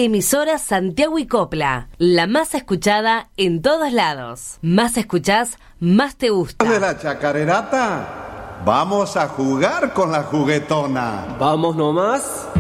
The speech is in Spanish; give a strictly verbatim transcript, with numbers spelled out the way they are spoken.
Emisora Santiago y Copla, la más escuchada en todos lados. Más escuchás, más te gusta. ¿De la chacarerata? Vamos a jugar con la juguetona. Vamos nomás.